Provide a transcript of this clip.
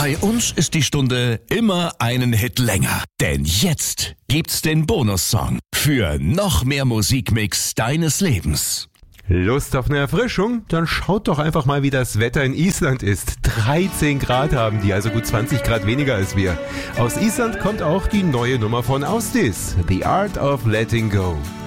Bei uns ist die Stunde immer einen Hit länger. Denn jetzt gibt's den Bonussong für noch mehr Musikmix deines Lebens. Lust auf eine Erfrischung? Dann schaut doch einfach mal, wie das Wetter in Island ist. 13 Grad haben die, also gut 20 Grad weniger als wir. Aus Island kommt auch die neue Nummer von Austis, The Art of Letting Go.